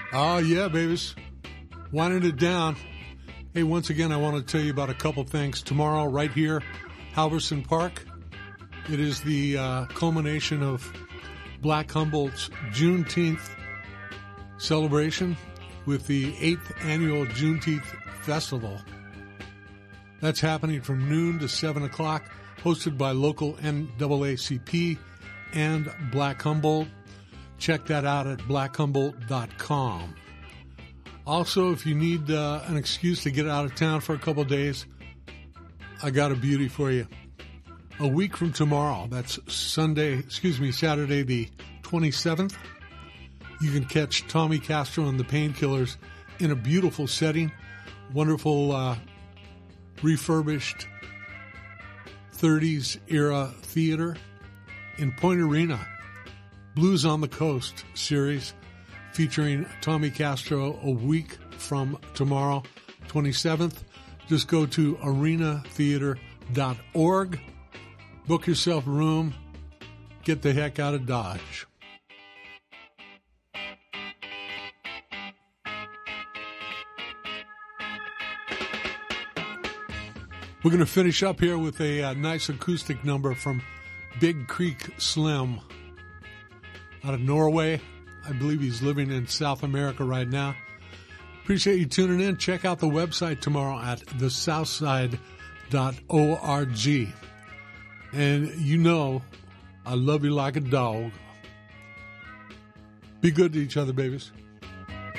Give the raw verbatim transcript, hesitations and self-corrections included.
Oh, yeah, babies. Winding it down. Hey, once again, I want to tell you about a couple things. Tomorrow, right here, Halverson Park, it is the uh, culmination of Black Humboldt's Juneteenth celebration with the eighth annual Juneteenth Festival. That's happening from noon to seven o'clock, hosted by local N double A C P and Black Humboldt. Check that out at black humboldt dot com. Also, if you need uh, an excuse to get out of town for a couple days, I got a beauty for you. A week from tomorrow, that's Sunday, excuse me, Saturday the twenty-seventh, you can catch Tommy Castro and the Painkillers in a beautiful setting, wonderful uh, refurbished thirties era theater in Point Arena. Blues on the Coast series featuring Tommy Castro a week from tomorrow, twenty-seventh. Just go to arena theater dot org, book yourself a room, get the heck out of Dodge. We're going to finish up here with a uh, nice acoustic number from Big Creek Slim out of Norway. I believe he's living in South America right now. Appreciate you tuning in. Check out the website tomorrow at the southside dot org. And you know, I love you like a dog. Be good to each other, babies.